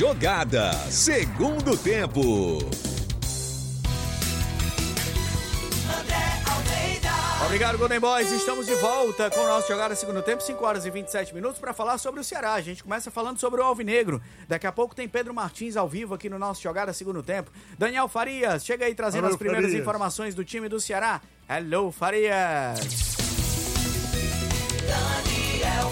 Jogada, segundo tempo. Obrigado, Golden Boys. Estamos de volta com o nosso Jogada Segundo Tempo, 5 horas e 27 minutos, para falar sobre o Ceará. A gente começa falando sobre o Alvinegro. Daqui a pouco tem Pedro Martins ao vivo aqui no nosso Jogada Segundo Tempo. Daniel Farias, chega aí trazendo as primeiras informações do time do Ceará. Hello, Farias. Daniel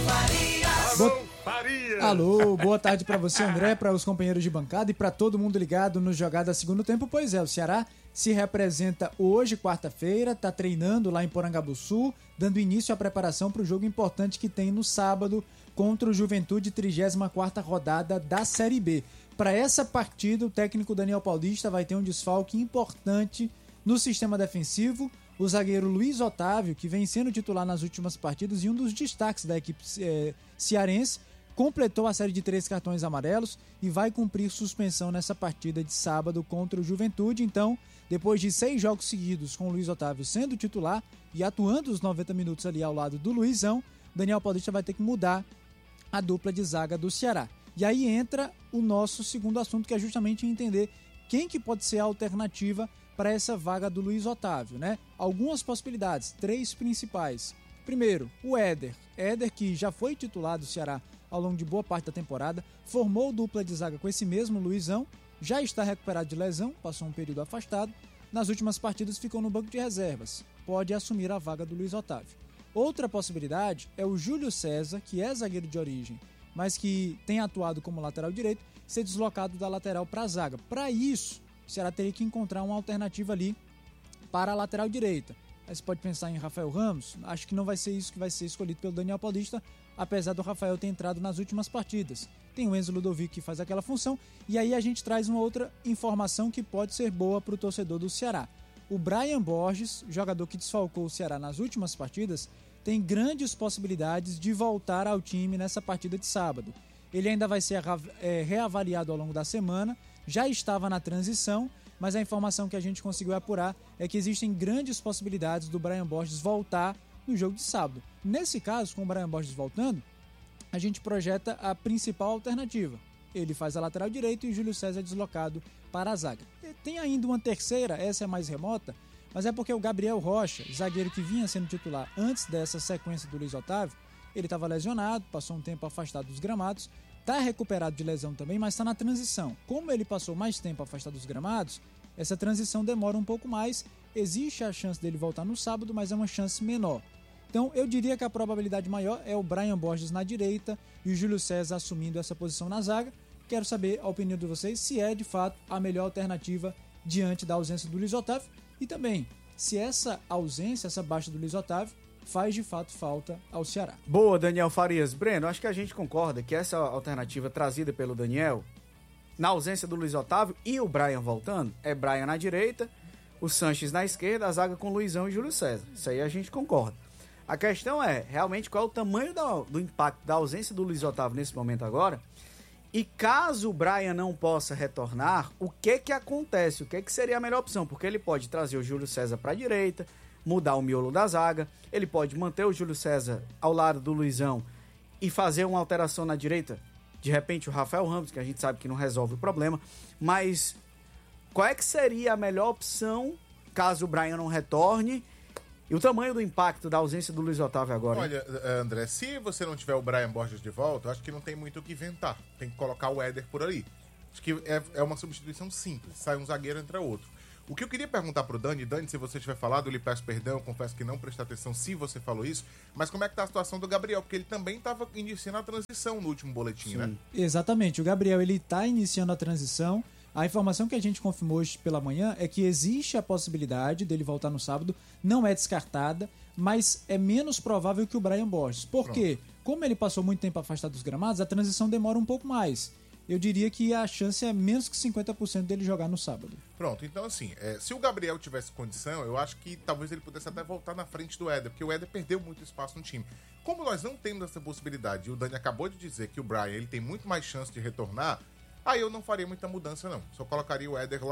Farias. Alô, boa tarde para você, André, para os companheiros de bancada e para todo mundo ligado no Jogada Segundo Tempo. Pois é, o Ceará se representa hoje, quarta-feira, está treinando lá em Porangabuçu, dando início à preparação para o jogo importante que tem no sábado contra o Juventude, 34ª rodada da Série B. Para essa partida, o técnico Daniel Paulista vai ter um desfalque importante no sistema defensivo. O zagueiro Luiz Otávio, que vem sendo titular nas últimas partidas e um dos destaques da equipe cearense, completou a série de 3 cartões amarelos e vai cumprir suspensão nessa partida de sábado contra o Juventude. Então, depois de 6 jogos seguidos com o Luiz Otávio sendo titular e atuando os 90 minutos ali ao lado do Luizão, Daniel Paulista vai ter que mudar a dupla de zaga do Ceará. E aí entra o nosso segundo assunto, que é justamente entender quem que pode ser a alternativa para essa vaga do Luiz Otávio, né? Algumas possibilidades, 3 principais. Primeiro, o Éder. Éder, que já foi titular do Ceará ao longo de boa parte da temporada, formou dupla de zaga com esse mesmo Luizão, já está recuperado de lesão, passou um período afastado, nas últimas partidas ficou no banco de reservas, pode assumir a vaga do Luiz Otávio. Outra possibilidade é o Júlio César, que é zagueiro de origem, mas que tem atuado como lateral direito, ser deslocado da lateral para a zaga. Para isso, o Ceará teria que encontrar uma alternativa ali para a lateral direita. Aí você pode pensar em Rafael Ramos, acho que não vai ser isso que vai ser escolhido pelo Daniel Paulista, apesar do Rafael ter entrado nas últimas partidas. Tem o Enzo Ludovic que faz aquela função, e aí a gente traz uma outra informação que pode ser boa para o torcedor do Ceará. O Brian Borges, jogador que desfalcou o Ceará nas últimas partidas, tem grandes possibilidades de voltar ao time nessa partida de sábado. Ele ainda vai ser reavaliado ao longo da semana, já estava na transição, mas a informação que a gente conseguiu apurar é que existem grandes possibilidades do Brian Borges voltar no jogo de sábado. Nesse caso, com o Brian Borges voltando, a gente projeta a principal alternativa. Ele faz a lateral direito e o Júlio César é deslocado para a zaga. Tem ainda uma terceira, essa é mais remota, mas é porque o Gabriel Rocha, zagueiro que vinha sendo titular antes dessa sequência do Luiz Otávio, ele estava lesionado, passou um tempo afastado dos gramados, está recuperado de lesão também, mas está na transição. Como ele passou mais tempo afastado dos gramados, essa transição demora um pouco mais, existe a chance dele voltar no sábado, mas é uma chance menor. Então eu diria que a probabilidade maior é o Brian Borges na direita e o Júlio César assumindo essa posição na zaga. Quero saber a opinião de vocês, se é de fato a melhor alternativa diante da ausência do Luiz Otávio e também se essa ausência, essa baixa do Luiz Otávio, faz de fato falta ao Ceará. Boa, Daniel Farias. Breno, acho que a gente concorda que essa alternativa trazida pelo Daniel, na ausência do Luiz Otávio e o Brian voltando, é Brian na direita, o Sanches na esquerda, a zaga com Luizão e Júlio César. Isso aí a gente concorda. A questão é, realmente, qual é o tamanho do impacto da ausência do Luiz Otávio nesse momento agora, e caso o Brian não possa retornar, o que acontece? O que seria a melhor opção? Porque ele pode trazer o Júlio César para a direita, mudar o miolo da zaga, ele pode manter o Júlio César ao lado do Luizão e fazer uma alteração na direita, de repente o Rafael Ramos, que a gente sabe que não resolve o problema, mas qual é que seria a melhor opção caso o Brian não retorne? E o tamanho do impacto da ausência do Luiz Otávio agora? Olha, André, se você não tiver o Brian Borges de volta, eu acho que não tem muito o que inventar. Tem que colocar o Éder por ali. Acho que é uma substituição simples. Sai um zagueiro, entra outro. O que eu queria perguntar pro Dani, se você tiver falado, eu lhe peço perdão, eu confesso que não prestei atenção se você falou isso, mas como é que tá a situação do Gabriel? Porque ele também estava iniciando a transição no último boletim, né? Exatamente, o Gabriel ele tá iniciando a transição. A informação que a gente confirmou hoje pela manhã é que existe a possibilidade dele voltar no sábado, não é descartada, mas é menos provável que o Brian Borges. Por quê? Como ele passou muito tempo afastado dos gramados, a transição demora um pouco mais. Eu diria que a chance é menos que 50% dele jogar no sábado. Pronto, então assim, se o Gabriel tivesse condição, eu acho que talvez ele pudesse até voltar na frente do Éder, porque o Éder perdeu muito espaço no time. Como nós não temos essa possibilidade, e o Dani acabou de dizer que o Brian ele tem muito mais chance de retornar, aí eu não faria muita mudança não. Só colocaria o Éder lá,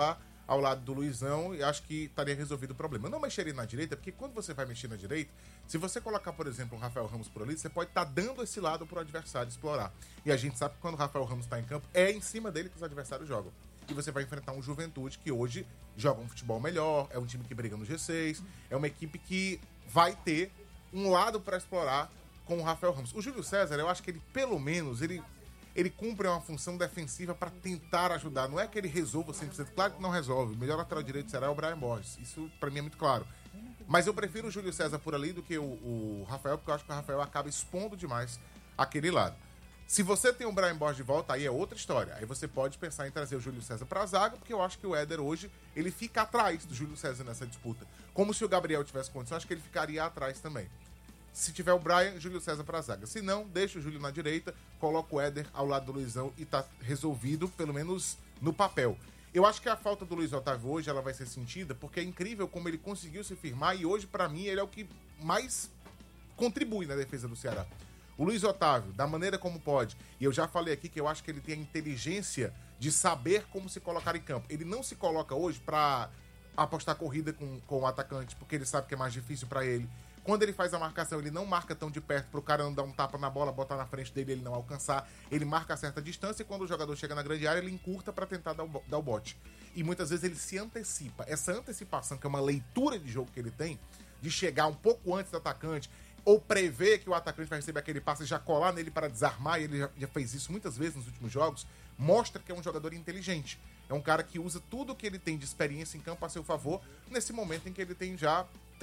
ao lado do Luizão e acho que estaria resolvido o problema. Eu não mexeria na direita, porque quando você vai mexer na direita, se você colocar, por exemplo, um Rafael Ramos por ali, você pode estar dando esse lado pro adversário explorar. E a gente sabe que quando o Rafael Ramos está em campo, é em cima dele que os adversários jogam. E você vai enfrentar um Juventude que hoje joga um futebol melhor, é um time que briga no G6, é uma equipe que vai ter um lado para explorar com o Rafael Ramos. O Júlio César, eu acho que ele, pelo menos, ele cumpre uma função defensiva para tentar ajudar. Não é que ele resolva 100%. Claro que não resolve. O melhor lateral direito será o Brian Borges. Isso, para mim, é muito claro. Mas eu prefiro o Júlio César por ali do que o Rafael, porque eu acho que o Rafael acaba expondo demais aquele lado. Se você tem o Brian Borges de volta, aí é outra história. Aí você pode pensar em trazer o Júlio César para a zaga, porque eu acho que o Éder hoje, ele fica atrás do Júlio César nessa disputa. Como se o Gabriel tivesse condição, acho que ele ficaria atrás também. Se tiver o Brian, Júlio César para a zaga. Se não, deixa o Júlio na direita, coloca o Éder ao lado do Luizão e tá resolvido, pelo menos no papel. Eu acho que a falta do Luiz Otávio hoje ela vai ser sentida, porque é incrível como ele conseguiu se firmar e hoje, para mim, ele é o que mais contribui na defesa do Ceará. O Luiz Otávio, da maneira como pode, e eu já falei aqui que eu acho que ele tem a inteligência de saber como se colocar em campo. Ele não se coloca hoje para apostar corrida com o atacante, porque ele sabe que é mais difícil para ele. Quando ele faz a marcação, ele não marca tão de perto pro cara não dar um tapa na bola, botar na frente dele, ele não alcançar. Ele marca a certa distância e quando o jogador chega na grande área, ele encurta para tentar dar o bote. E muitas vezes ele se antecipa. Essa antecipação, que é uma leitura de jogo que ele tem, de chegar um pouco antes do atacante, ou prever que o atacante vai receber aquele passe e já colar nele para desarmar, e ele já fez isso muitas vezes nos últimos jogos, mostra que é um jogador inteligente. É um cara que usa tudo que ele tem de experiência em campo a seu favor, nesse momento em que ele tem já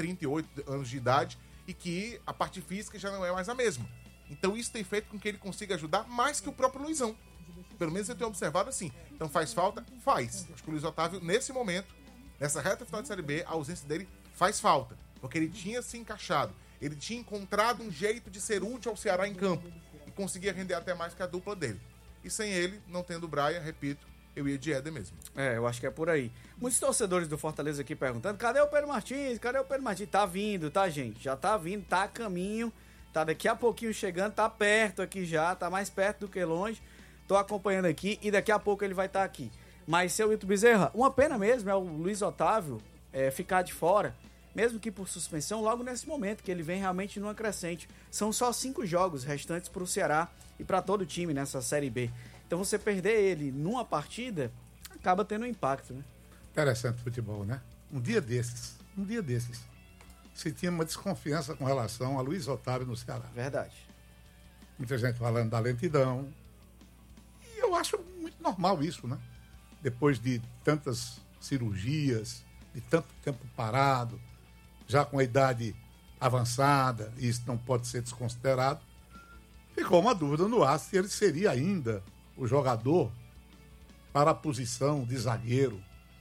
38 anos de idade e que a parte física já não é mais a mesma. Então isso tem feito com que ele consiga ajudar mais que o próprio Luizão. Pelo menos eu tenho observado assim. Então faz falta? Faz. Acho que o Luiz Otávio, nesse momento, nessa reta final de Série B, a ausência dele faz falta. Porque ele tinha se encaixado. Ele tinha encontrado um jeito de ser útil ao Ceará em campo. E conseguia render até mais que a dupla dele. E sem ele, não tendo o Brian, repito, eu ia de Éder mesmo. Eu acho que é por aí. Muitos torcedores do Fortaleza aqui perguntando, cadê o Pedro Martins? Cadê o Pedro Martins? Tá vindo, tá, gente? Já tá vindo, tá a caminho, tá daqui a pouquinho chegando, tá perto aqui já, tá mais perto do que longe. Tô acompanhando aqui e daqui a pouco ele vai estar aqui. Mas, seu Wilton Bezerra, uma pena mesmo é o Luiz Otávio ficar de fora, mesmo que por suspensão, logo nesse momento, que ele vem realmente numa crescente. São só 5 jogos restantes pro Ceará e para todo o time nessa Série B. Então você perder ele numa partida, acaba tendo um impacto, né? Interessante futebol, né? Um dia desses, se tinha uma desconfiança com relação a Luiz Otávio no Ceará. Verdade. Muita gente falando da lentidão. E eu acho muito normal isso, né? Depois de tantas cirurgias, de tanto tempo parado, já com a idade avançada, e isso não pode ser desconsiderado, ficou uma dúvida no ar se ele seria ainda o jogador para a posição de zagueiro.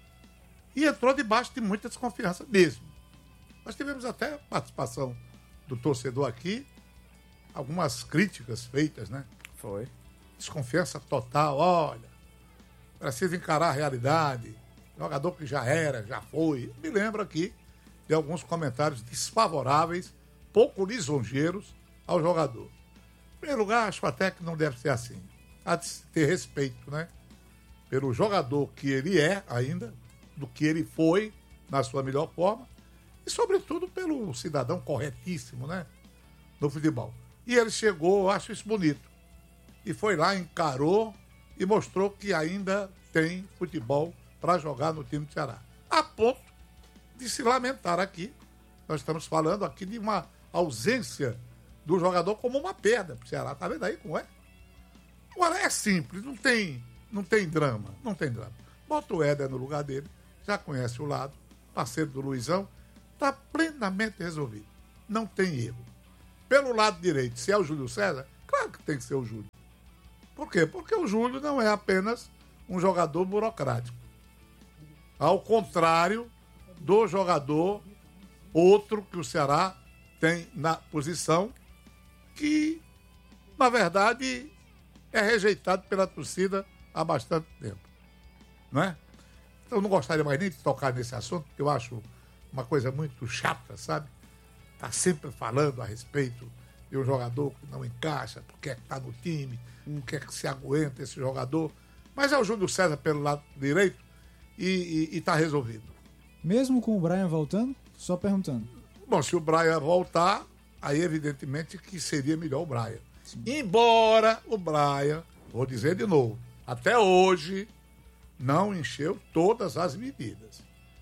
E entrou debaixo de muita desconfiança mesmo. Nós tivemos até participação do torcedor aqui, algumas críticas feitas, né? Foi. Desconfiança total, olha, precisa encarar a realidade, jogador que já era, já foi. Me lembro aqui de alguns comentários desfavoráveis, pouco lisonjeiros ao jogador. Em primeiro lugar, acho até que não deve ser assim. Há de ter respeito, né? Pelo jogador que ele é ainda, do que ele foi na sua melhor forma, e sobretudo pelo cidadão corretíssimo, né? No futebol. E ele chegou, eu acho isso bonito. E foi lá, encarou e mostrou que ainda tem futebol para jogar no time do Ceará. A ponto de se lamentar aqui. Nós estamos falando aqui de uma ausência do jogador como uma perda para o Ceará. Tá vendo aí como é? Agora é simples, não tem drama, não tem drama. Bota o Éder no lugar dele, já conhece o lado, parceiro do Luizão, está plenamente resolvido. Não tem erro. Pelo lado direito, se é o Júlio César, claro que tem que ser o Júlio. Por quê? Porque o Júlio não é apenas um jogador burocrático. Ao contrário do jogador outro que o Ceará tem na posição, que, na verdade, é rejeitado pela torcida há bastante tempo. Não é? Então, eu não gostaria mais nem de tocar nesse assunto, porque eu acho uma coisa muito chata, sabe? Tá sempre falando a respeito de um jogador que não encaixa, porque é que tá no time, não quer que se aguenta esse jogador. Mas é o Júlio César pelo lado direito, e tá resolvido. Mesmo com o Brian voltando? Só perguntando. Bom, se o Brian voltar, aí evidentemente que seria melhor o Brian. Sim. Embora o Brian, vou dizer de novo, até hoje não encheu todas as medidas.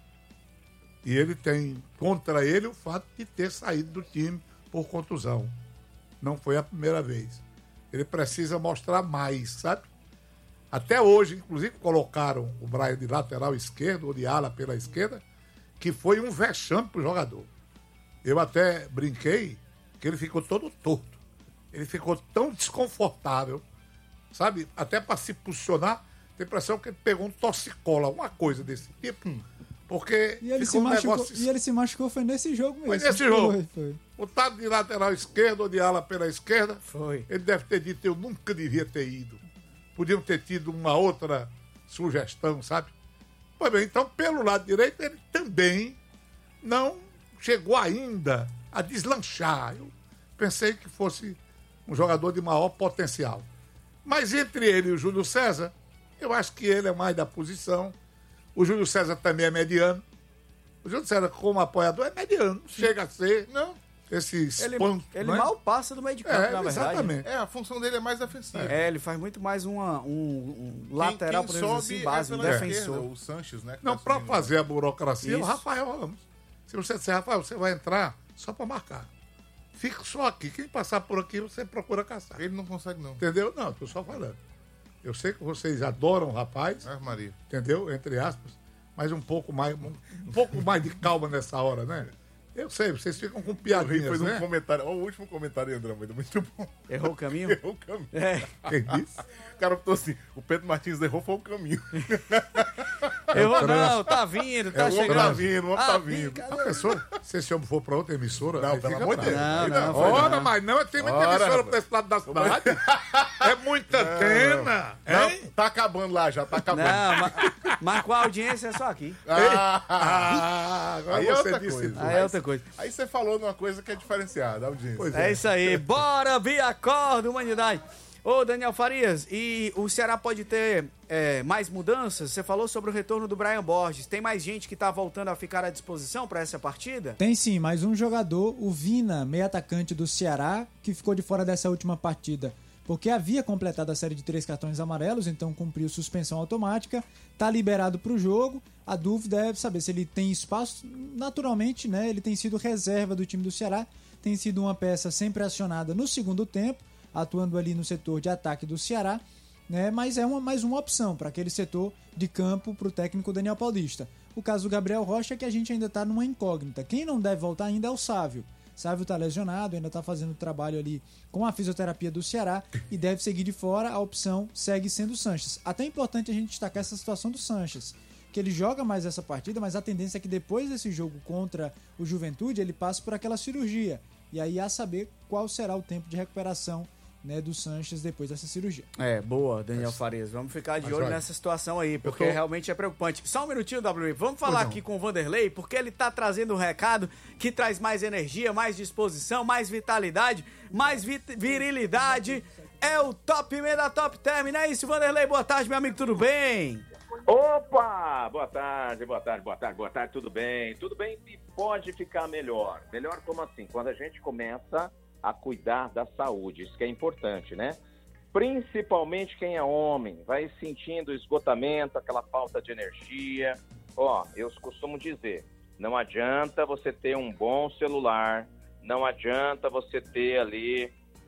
E ele tem contra ele o fato de ter saído do time por contusão. Não foi a primeira vez. Ele precisa mostrar mais, sabe? Até hoje, inclusive, colocaram o Brian de lateral esquerdo, ou de ala pela esquerda, que foi um vexame pro jogador. Eu até brinquei que ele ficou todo torto. Ele ficou tão desconfortável, sabe? Até para se posicionar, tem a impressão que ele pegou um torcicola, alguma coisa desse tipo. Porque e ele, se machucou foi nesse jogo mesmo. Foi nesse jogo. Foi. Botado de lateral esquerdo ou de ala pela esquerda. Foi. Ele deve ter dito, eu nunca devia ter ido. Podiam ter tido uma outra sugestão, sabe? Pois bem, então, pelo lado direito, ele também não chegou ainda a deslanchar. Eu pensei que fosse um jogador de maior potencial. Mas entre ele e o Júlio César, eu acho que ele é mais da posição. O Júlio César também é mediano. O Júlio César, como apoiador, é mediano. Chega a ser, não, esse espanto. Ele mal passa do meio de campo, na verdade. Exatamente. A função dele é mais defensiva. Ele faz muito mais um lateral, por exemplo, assim, base, um defensor. O Sanches, né? Não, para fazer a burocracia, o Rafael Ramos. Se você disser, Rafael, você vai entrar só para marcar. Fica só aqui. Quem passar por aqui, você procura caçar. Ele não consegue, não. Entendeu? Não, estou só falando. Eu sei que vocês adoram o rapaz. Maria. Entendeu? Entre aspas. Mas um pouco mais de calma nessa hora, né? Eu sei, vocês ficam com piadinhas, né? Um comentário. Ó, o último comentário, André, muito bom. Errou o caminho? Errou o caminho. Quem disse? O cara botou assim, o Pedro Martins errou foi o caminho. Errou não, tá vindo, tá chegando. Tá vindo, o homem tá vindo. A pessoa, se esse homem for pra outra emissora, não, pelo amor de Deus. Não, ora, mas não, tem muita emissora pra esse lado da cidade. É muita antena. Não, tá acabando lá já, tá acabando. Não, mas com a audiência é só aqui. Agora aí você outra disse coisa. tudo. Aí é outra coisa. Aí você falou numa coisa que é diferenciada, a audiência. Pois É isso aí, bora, via acordo, humanidade. Ô, Daniel Farias, e o Ceará pode ter mais mudanças? Você falou sobre o retorno do Brian Borges. Tem mais gente que tá voltando a ficar à disposição para essa partida? Tem sim, mais um jogador, o Vina, meio atacante do Ceará, que ficou de fora dessa última partida, porque havia completado a série de 3 cartões amarelos, então cumpriu suspensão automática, tá liberado para o jogo. A dúvida é saber se ele tem espaço. Naturalmente, né? Ele tem sido reserva do time do Ceará, tem sido uma peça sempre acionada no segundo tempo, atuando ali no setor de ataque do Ceará, né? Mas é mais uma opção para aquele setor de campo para o técnico Daniel Paulista. O caso do Gabriel Rocha é que a gente ainda está numa incógnita. Quem não deve voltar ainda é o Sávio. Sávio está lesionado, ainda está fazendo trabalho ali com a fisioterapia do Ceará e deve seguir de fora. A opção segue sendo o Sanches. Até é importante a gente destacar essa situação do Sanches, que ele joga mais essa partida, mas a tendência é que depois desse jogo contra o Juventude ele passe por aquela cirurgia. E aí a saber qual será o tempo de recuperação, né, do Sanches depois dessa cirurgia. Boa, Daniel Farias. Vamos ficar de olho nessa situação aí, porque realmente é preocupante. Só um minutinho, WI. Vamos falar aqui com o Vanderlei, porque ele tá trazendo um recado que traz mais energia, mais disposição, mais vitalidade, mais virilidade. É o Top Man da Top Term, não é isso, Vanderlei? Boa tarde, meu amigo, tudo bem? Opa! Boa tarde, tudo bem? Tudo bem e pode ficar melhor. Melhor como assim? Quando a gente começa a cuidar da saúde, isso que é importante, né? Principalmente quem é homem, vai sentindo esgotamento, aquela falta de energia. Eu costumo dizer, não adianta você ter um bom celular, não adianta você ter ali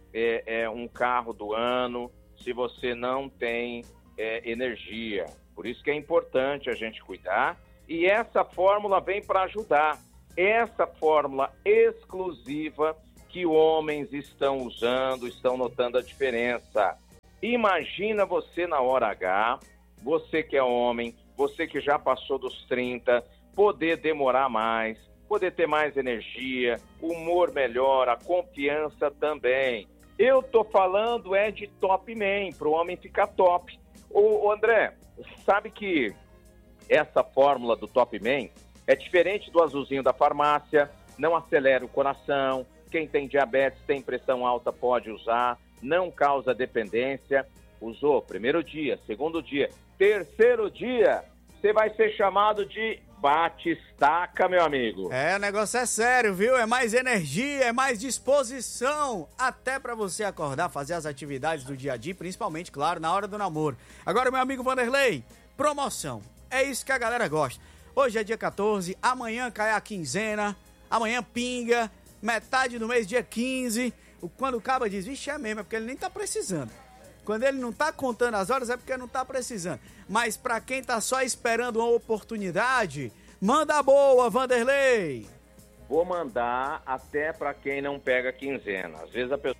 um carro do ano, se você não tem energia. Por isso que é importante a gente cuidar, e essa fórmula vem para ajudar. Essa fórmula exclusiva que homens estão usando, estão notando a diferença. Imagina você na hora H, você que é homem, você que já passou dos 30, poder demorar mais, poder ter mais energia, humor melhor, a confiança também. Eu tô falando de Top Man, para o homem ficar top. Ô André, sabe que essa fórmula do Top Man é diferente do azulzinho da farmácia, não acelera o coração, quem tem diabetes, tem pressão alta pode usar, não causa dependência. Usou primeiro dia, segundo dia, terceiro dia, você vai ser chamado de batistaca, meu amigo. O negócio é sério, viu? É mais energia, é mais disposição, até pra você acordar, fazer as atividades do dia a dia, principalmente, claro, na hora do namoro. Agora, meu amigo Vanderlei, promoção. É isso que a galera gosta. Hoje é dia 14, amanhã cai a quinzena, amanhã pinga, metade do mês, dia 15. Quando o caba diz, vixe, é mesmo, é porque ele nem tá precisando. Quando ele não tá contando as horas, é porque não tá precisando. Mas pra quem tá só esperando uma oportunidade, manda boa, Vanderlei. Vou mandar até pra quem não pega quinzena. Às vezes a pessoa...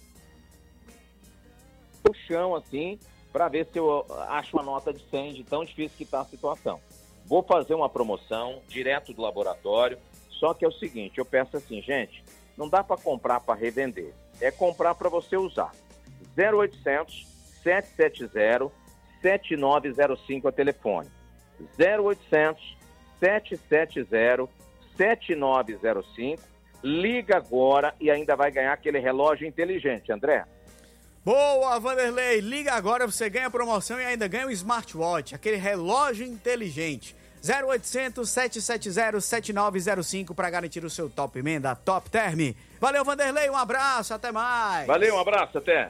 no chão, assim, pra ver se eu acho uma nota de 100, de tão difícil que tá a situação. Vou fazer uma promoção direto do laboratório, só que é o seguinte, eu peço assim, gente, não dá pra comprar pra revender, é comprar pra você usar. 0800 770 7905 é o telefone. 0800 770 7905. Liga agora e ainda vai ganhar aquele relógio inteligente, André. Boa, Vanderlei. Liga agora, você ganha a promoção e ainda ganha um smartwatch, aquele relógio inteligente. 0800 770 7905 para garantir o seu top man da Top Term. Valeu, Vanderlei. Um abraço. Até mais. Valeu, um abraço. Até.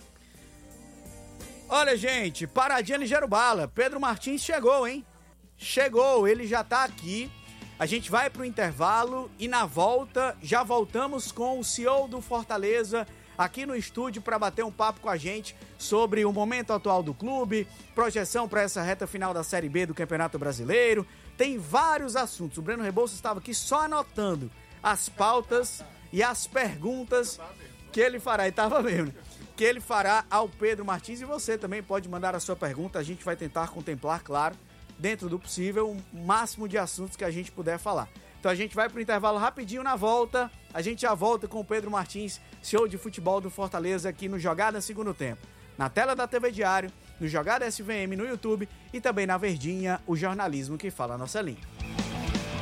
Olha, gente, paradinha ligeiro bala. Pedro Martins chegou, hein? Chegou, ele já tá aqui. A gente vai pro intervalo e na volta já voltamos com o CEO do Fortaleza aqui no estúdio para bater um papo com a gente sobre o momento atual do clube, projeção para essa reta final da Série B do Campeonato Brasileiro. Tem vários assuntos. O Breno Rebouças estava aqui só anotando as pautas e as perguntas que ele fará. E tava mesmo, né? Que ele fará ao Pedro Martins, e você também pode mandar a sua pergunta, a gente vai tentar contemplar, claro, dentro do possível, o máximo de assuntos que a gente puder falar. Então a gente vai pro intervalo rapidinho, na volta, a gente já volta com o Pedro Martins, CEO de futebol do Fortaleza aqui no Jogada Segundo Tempo, na tela da TV Diário, no Jogada SVM no YouTube e também na Verdinha, o jornalismo que fala a nossa língua.